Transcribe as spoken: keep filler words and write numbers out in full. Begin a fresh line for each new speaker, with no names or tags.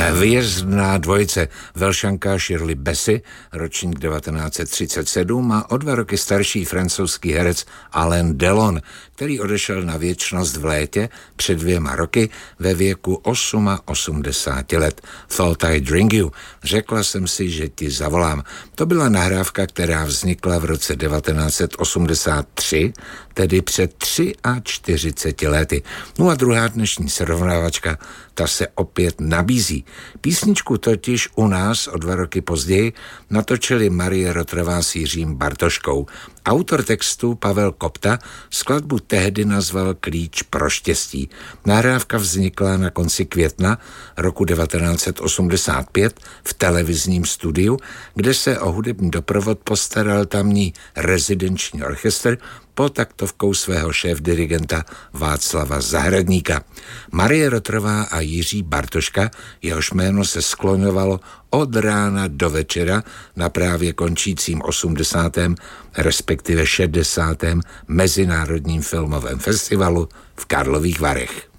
Výjezdná dvojice Velšanka Shirley Bassey, ročník devatenáct set třicet sedm, a o dva roky starší francouzský herec Alain Delon, který odešel na věčnost v létě před dvěma roky ve věku osmdesáti osmi let. Thought I'd ring you. Řekla jsem si, že ti zavolám. To byla nahrávka, která vznikla v roce devatenáct set osmdesát tři, tedy před čtyřiceti třemi lety. No a druhá dnešní srovnávačka, ta se opět nabízí. Písničku totiž u nás o dva roky později natočili Marie Rotrová s Jiřím Bartoškou. Autor textu Pavel Kopta skladbu tehdy nazval Klíč pro štěstí. Nahrávka vznikla na konci května roku devatenáct set osmdesát pět v televizním studiu, kde se o hudební doprovod postaral tamní rezidenční orchestr pod taktovkou svého šéfdirigenta Václava Zahradníka. Marie Rotrová a Jiří Bartoška, jehož jméno se skloňovalo od rána do večera na právě končícím osmdesátém respektive šedesátém Mezinárodním filmovém festivalu v Karlových Varech.